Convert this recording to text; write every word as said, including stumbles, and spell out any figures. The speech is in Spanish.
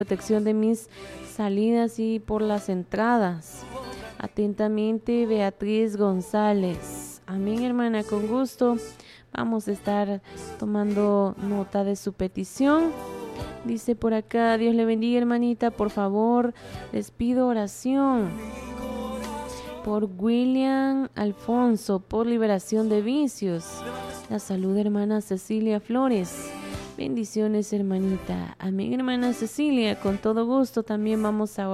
protección de mis salidas y por las entradas. Atentamente, Beatriz González. Amén, hermana, con gusto. Vamos a estar tomando nota de su petición. Dice por acá, Dios le bendiga, hermanita, por favor, les pido oración por William Alfonso, por liberación de vicios. La salud, hermana Cecilia Flores. Bendiciones, hermanita. Amén, hermana Cecilia, con todo gusto también vamos a orar.